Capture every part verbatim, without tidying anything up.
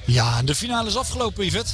Ja, de finale is afgelopen, Yvette.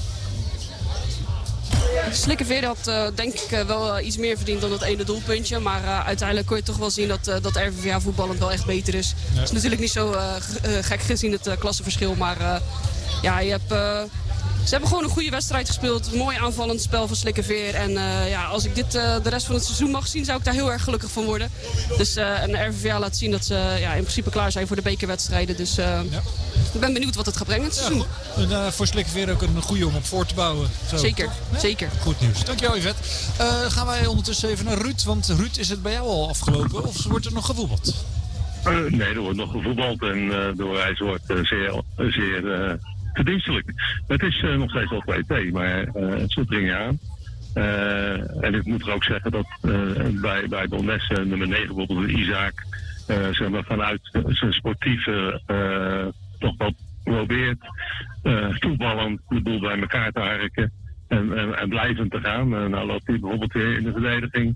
Slikkeveer had uh, denk ik uh, wel uh, iets meer verdiend dan dat ene doelpuntje. Maar uh, uiteindelijk kon je toch wel zien dat, uh, dat R V V A voetballend wel echt beter is. Het ja. is natuurlijk niet zo uh, g- uh, gek gezien het uh, klassenverschil. Maar uh, ja, je hebt, uh, ze hebben gewoon een goede wedstrijd gespeeld. Een mooi aanvallend spel van Slikkeveer. En uh, ja, als ik dit uh, de rest van het seizoen mag zien, zou ik daar heel erg gelukkig van worden. Dus uh, en de R V V A laat zien dat ze uh, ja, in principe klaar zijn voor de bekerwedstrijden. Dus uh, ja. ik ben benieuwd wat het gaat brengen het seizoen. Ja, en, uh, voor Slikkeveer ook een goede om op voor te bouwen. Zo. Zeker, ja? zeker. Goed nieuws. Dankjewel, Yvette. Uh, gaan wij ondertussen even naar Ruud. Want Ruud, is het bij jou al afgelopen of wordt er nog gevoetbald? Uh, nee, er wordt nog gevoetbald en uh, de reis wordt uh, zeer, zeer uh, verdienstelijk. Het is uh, nog steeds wel twee-twee, maar uh, het zit er niet aan. Uh, en ik moet er ook zeggen dat uh, bij, bij Donnes uh, nummer negen bijvoorbeeld Isaac uh, zeg maar vanuit zijn sportieve uh, toch wel probeert uh, voetballend de boel bij elkaar te harken. En, en, en blijvend te gaan. Uh, nou loopt hij bijvoorbeeld weer in de verdediging.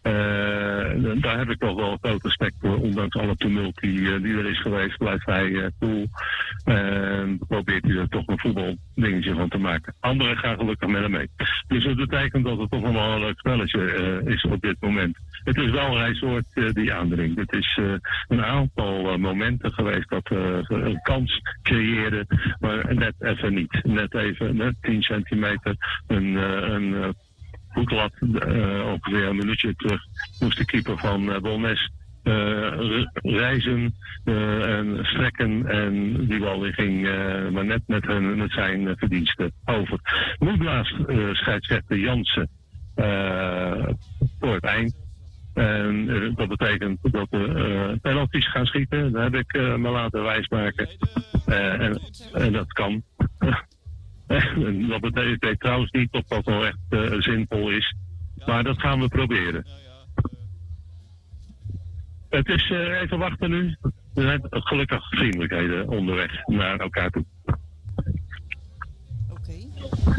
Uh, daar heb ik toch wel groot respect voor. Ondanks alle tumult die, uh, die er is geweest, blijft hij uh, cool. En uh, probeert hij er toch een voetbaldingetje van te maken. Anderen gaan gelukkig met hem mee. Dus dat betekent dat het toch nog wel een leuk spelletje uh, is op dit moment. Het is wel een soort uh, die aandringt. Het is uh, een aantal uh, momenten geweest dat we uh, een kans creëerden. Maar net even niet. Net even, net tien centimeter. Een, uh, een uh, voetlat, uh, ongeveer een minuutje terug, moest de keeper van uh, Bolnes uh, reizen uh, en strekken. En die bal die ging uh, maar net met, hun, met zijn uh, verdiensten over. Nu blaast uh, scheidsrechter Jansen uh, voor het eind. En uh, dat betekent dat we uh, penalties gaan schieten. Dat heb ik uh, me laten wijsmaken. Uh, en, en dat kan. Dat betekent trouwens niet of dat wel echt uh, zinvol is. Maar dat gaan we proberen. Het is uh, even wachten nu. Er zijn gelukkig vriendelijkheden onderweg naar elkaar toe. Oké. Okay.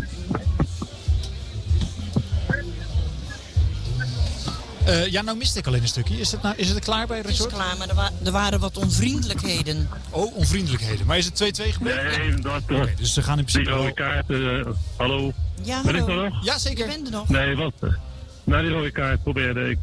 Uh, ja, nou miste ik alleen een stukje. Is het, nou, is het klaar bij het resort? Het is klaar, maar er, wa- er waren wat onvriendelijkheden. Oh, onvriendelijkheden. Maar is het twee-twee gebleven? Nee, dat... Uh, okay, dus ze gaan in principe... Die rode kaart, uh, hallo? Ja, Ben hallo. ik er nog? Ja, zeker. Je bent er nog. Nee, wat? Na die rode kaart probeerde ik